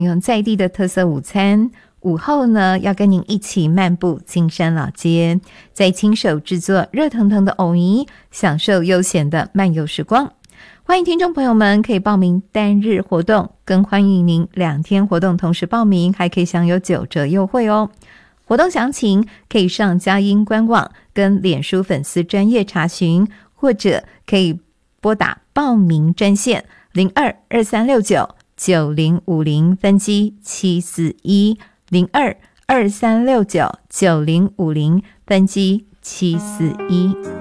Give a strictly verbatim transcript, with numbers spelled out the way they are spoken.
用在地的特色午餐，午后呢要跟您一起漫步金山老街，再亲手制作热腾腾的藕泥，享受悠闲的漫游时光。欢迎听众朋友们可以报名单日活动，更欢迎您两天活动同时报名，还可以享有九折优惠哦。活动详情可以上佳音官网跟脸书粉丝专页查询，或者可以拨打报名专线零二二三六九九零五零分机七四一零二二三六九九零五零分机七四一。